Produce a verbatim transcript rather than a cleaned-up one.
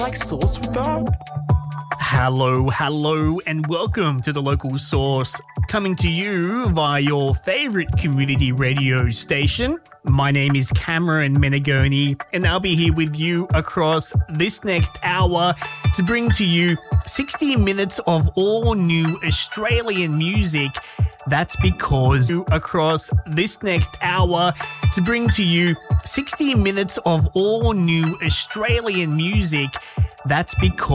like sauce with that? Hello, hello, and welcome to The Local Source, coming to you via your favourite community radio station. My name is Cameron Menegoni, and I'll be here with you across this next hour to bring to you sixty minutes of all new Australian music. That's because across this next hour to bring to you sixty minutes of all new Australian music. That's because